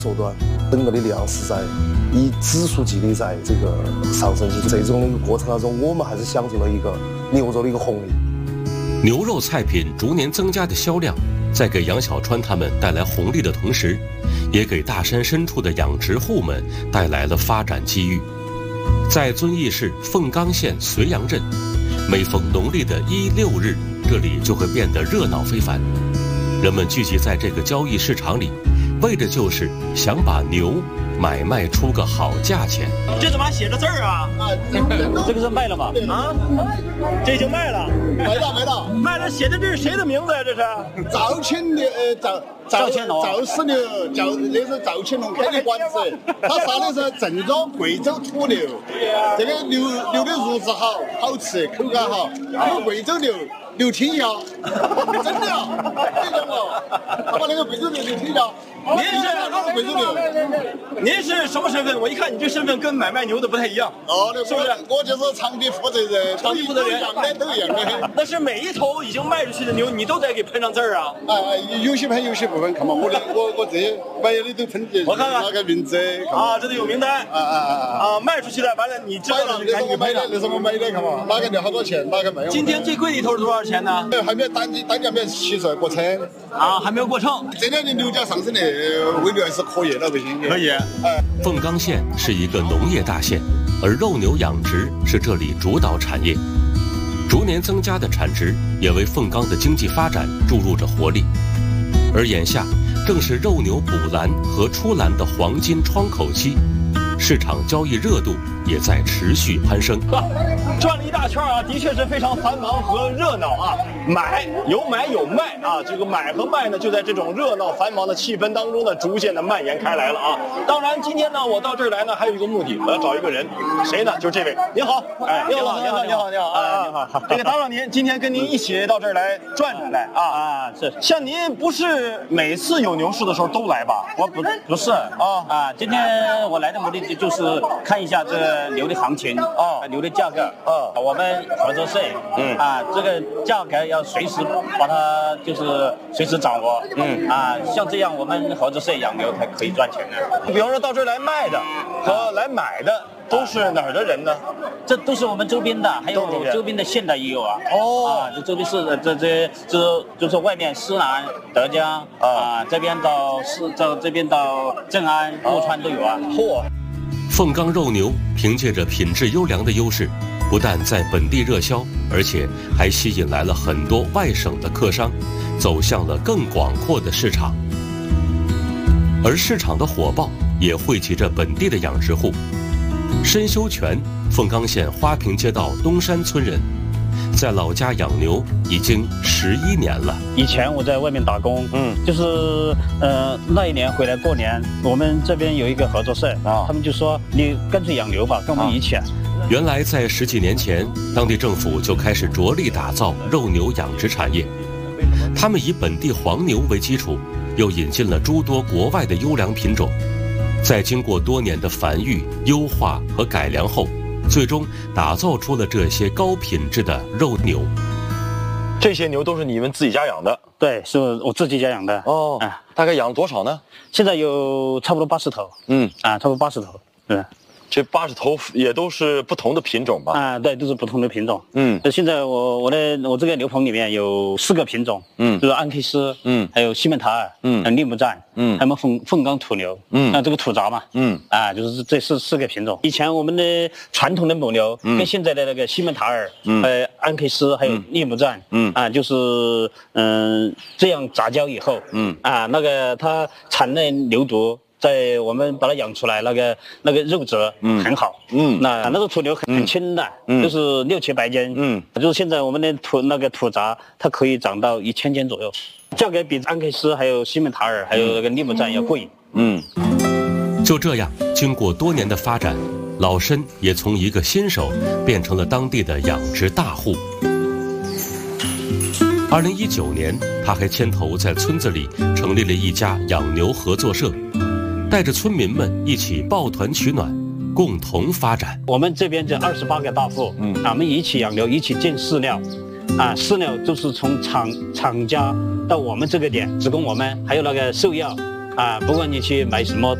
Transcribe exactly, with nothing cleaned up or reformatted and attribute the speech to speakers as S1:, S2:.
S1: 手段，整个的粮食在以指数级的在这个上升，这种的一个过程当中，我们还是享受了一个牛肉的一个红利。
S2: 牛肉菜品逐年增加的销量，在给杨小川他们带来红利的同时，也给大山深处的养殖户们带来了发展机遇。在遵义市凤冈县绥阳镇，每逢农历的一六日，这里就会变得热闹非凡。人们聚集在这个交易市场里，为的就是想把牛买卖出个好价钱。
S3: 这怎么还写着字儿啊？
S4: 这个是卖了吗？
S3: 啊，这已经卖了，
S5: 卖了卖了，
S3: 卖了，写的这是谁的名字呀？这是
S5: 赵青牛，呃赵
S4: 赵乾隆
S5: 赵氏牛，赵那是赵乾隆开的馆子，他杀的是正宗贵州土牛，这个牛牛的肉质好，好吃，口感好，有贵州牛。刘天耀，真的啊，真的哦，他把那个贵州牛刘天耀，
S3: 您是
S5: 贵州牛，
S3: 您是什么身份？我一看你这身份跟买卖牛的不太一样。
S5: 哦，那
S3: 是不是？
S5: 我就是场地负责人，
S3: 场地负责人
S5: 一样的，都一样的。
S3: 那是每一头已经卖出去的牛，你都得给喷上字儿啊？
S5: 哎哎，有些喷，有些不喷，看嘛，我的我我这买的都喷的，
S3: 我看看
S5: 那个名字
S3: 啊，这里有名单。
S5: 啊啊啊
S3: 啊，卖出去的，完了你知道
S5: 了，那是我买的，那是我买的，看嘛，哪个牛好多钱，哪个卖。
S3: 今天最贵的一头是多少钱呢？
S5: 还没有单单价没有七十过称
S3: 啊，还没有过秤。
S5: 这两年牛价上升的规律还是可以的，不行。
S3: 可以。
S5: 哎，
S2: 凤冈县是一个农业大县，而肉牛养殖是这里主导产业。逐年增加的产值也为凤冈的经济发展注入着活力。而眼下正是肉牛补栏和出栏的黄金窗口期，市场交易热度也在持续攀升。
S3: 转了一大圈啊，的确是非常繁忙和热闹啊。买有买有卖啊，这个买和卖呢，就在这种热闹繁忙的气氛当中呢，逐渐的蔓延开来了啊。当然，今天呢，我到这儿来呢，还有一个目的，我要找一个人，谁呢？就是这位。您好，哎，你好，你好，你好，你好，啊，你好，这个打扰您，今天跟您一起到这儿来转转来啊
S4: 啊，是。
S3: 像您不是每次有牛市的时候都来吧？
S4: 我不不是啊啊，今天我来的目的就是看一下这个牛的行情啊，牛的价格啊，我们合作社嗯啊，这个价格要随时把它就是随时掌握嗯啊，像这样我们合作社养牛才可以赚钱的。
S3: 比方说到这儿来卖的和来买的都是哪儿的人呢？
S4: 这都是我们周边的，还有周边的县的也有啊。哦啊，这周边市的这这这就是外面思南、德江啊，这边到市到这边到镇安、洛川都有啊。
S3: 嚯！
S2: 凤冈肉牛凭借着品质优良的优势，不但在本地热销，而且还吸引来了很多外省的客商，走向了更广阔的市场。而市场的火爆也汇集着本地的养殖户。申修全，凤冈县花坪街道东山村人，在老家养牛已经十一年了。
S4: 以前我在外面打工，嗯，就是呃那一年回来过年，我们这边有一个合作社啊，他们就说你干脆养牛吧，跟我们一起。啊、
S2: 原来在十几年前，当地政府就开始着力打造肉牛养殖产业，他们以本地黄牛为基础，又引进了诸多国外的优良品种。在经过多年的繁育、优化和改良后，最终打造出了这些高品质的肉牛。
S3: 这些牛都是你们自己家养的？
S4: 对，是我自己家养的。
S3: 哦，哎，大概养了多少呢？
S4: 现在有差不多八十头。嗯，啊，差不多八十头。对。
S3: 这八十头也都是不同的品种吧？
S4: 啊，对，都是不同的品种。嗯，现在我我的我这个牛棚里面有四个品种，嗯，就是安克斯，嗯，还有西门塔尔，嗯，还有利姆赞，嗯，还有凤凤冈土牛，嗯，那这个土杂嘛，嗯，啊，就是这四四个品种。以前我们的传统的母牛跟现在的那个西门塔尔，嗯，呃，安克斯还有利姆赞，嗯，啊，就是嗯这样杂交以后，嗯，啊，那个它产卵牛犊。在我们把它养出来，那个那个肉质很好，嗯，那那个土牛很很轻的，嗯，就是六七百斤，嗯，就是现在我们的土那个土杂，它可以长到一千斤左右，价格比安克斯还有西门塔尔还有那个利姆赞要贵，嗯。
S2: 就这样，经过多年的发展，老申也从一个新手变成了当地的养殖大户。二零一九年，他还牵头在村子里成立了一家养牛合作社。带着村民们一起抱团取暖，共同发展。
S4: 我们这边这二十八个大户，嗯，啊，我们一起养牛，一起进饲料，啊，饲料就是从厂厂家到我们这个点，只供我们，还有那个兽药， 啊，不管你去卖什么